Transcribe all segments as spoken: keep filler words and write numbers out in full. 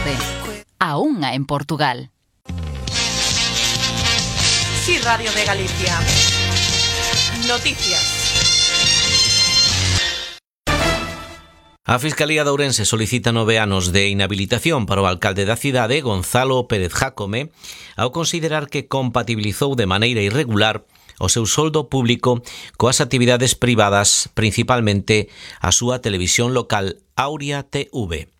tarde. A unha en Portugal. Sí, Radio de Galicia. Noticias. A Fiscalía de Ourense solicita nove anos de inhabilitación para o alcalde da cidade, Gonzalo Pérez Jácome, ao considerar que compatibilizou de maneira irregular o seu soldo público coas actividades privadas, principalmente a súa televisión local Auria T V.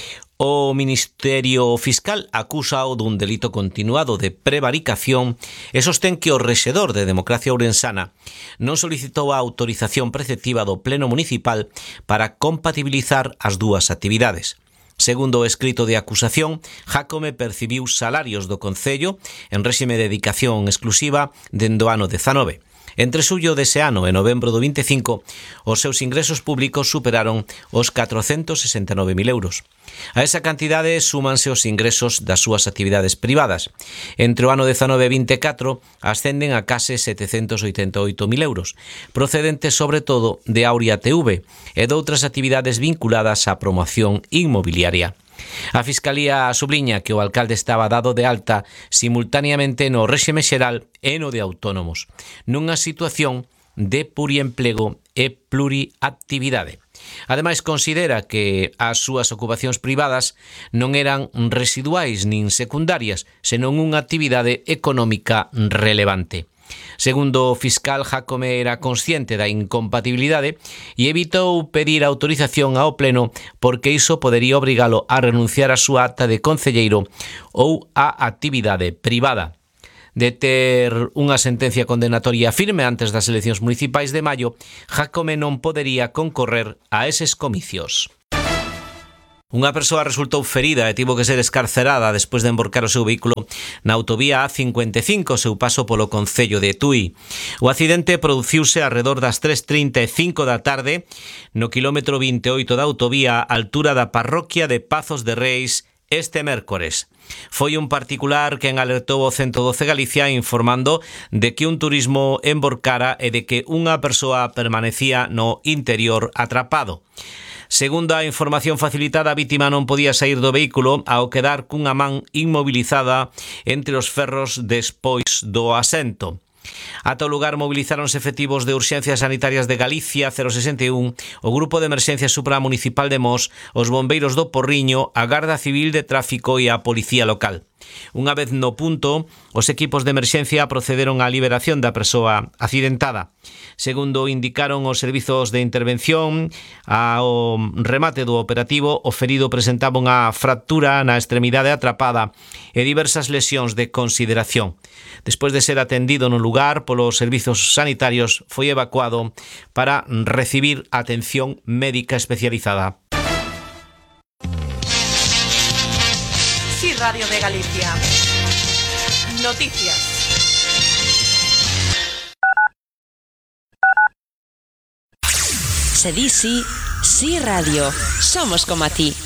O Ministerio Fiscal acúsao dun delito continuado de prevaricación e sostén que o rexedor de Democracia Ourensana non solicitou a autorización preceptiva do Pleno Municipal para compatibilizar as dúas actividades. Segundo o escrito de acusación, Jácome percibiu salarios do Concello en réxime de dedicación exclusiva dende o ano dezanove. Entre xullo dese ano e novembro do vinte e cinco, os seus ingresos públicos superaron os catrocentos sesenta e nove mil euros. A esa cantidade súmanse os ingresos das súas actividades privadas. Entre o ano dezanove e vinte e catro ascenden a case setecentos oitenta e oito mil euros, procedentes sobre todo de Auria T V e de outras actividades vinculadas á promoción inmobiliaria. A Fiscalía subliña que o alcalde estaba dado de alta simultaneamente no réxime xeral e no de autónomos, nunha situación de pluriemplego e pluriactividade. Ademais, considera que as súas ocupacións privadas non eran residuais nin secundarias, senón unha actividade económica relevante. Segundo o fiscal, Jácome era consciente da incompatibilidade e evitou pedir autorización ao Pleno porque iso podería obrigalo a renunciar á súa acta de concelleiro ou á actividade privada. De ter unha sentencia condenatoria firme antes das eleccións municipais de maio, Jácome non podería concorrer a eses comicios. Unha persoa resultou ferida e tivo que ser escarcerada despois de emborcar o seu vehículo na autovía A cincuenta e cinco, seu paso polo concello de Tui. O accidente produciuse arredor das tres trinta e cinco da tarde no quilómetro vinte e oito da autovía á altura da parroquia de Pazos de Reis este mércores. Foi un particular quen alertou o ciento doce Galicia informando de que un turismo emborcara e de que unha persoa permanecía no interior atrapado. Segundo a información facilitada, a vítima non podía sair do vehículo ao quedar cunha man inmobilizada entre os ferros despois do asento. Ata o lugar movilizáronse efectivos de Urxencias Sanitarias de Galicia cero sesenta e un, o Grupo de Emerxencia Supramunicipal de Mos, os bombeiros do Porriño, a Garda Civil de Tráfico e a Policía Local. Unha vez no punto, os equipos de emerxencia procederon á liberación da persoa accidentada. Segundo indicaron os servizos de intervención, ao remate do operativo, o ferido presentaba unha fractura na extremidade atrapada e diversas lesións de consideración. Despois de ser atendido no lugar polos servizos sanitarios, foi evacuado para recibir atención médica especializada. Sí, Radio de Galicia. Noticias. Se di sí, sí radio. Somos como a ti.